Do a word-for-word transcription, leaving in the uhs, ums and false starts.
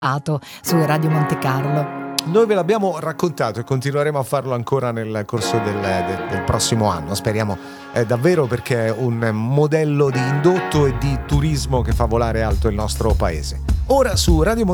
su Radio Monte Carlo. Noi ve l'abbiamo raccontato e continueremo a farlo ancora nel corso del, del, del prossimo anno, speriamo eh, davvero, perché è un modello di indotto e di turismo che fa volare alto il nostro paese. Ora su Radio Monte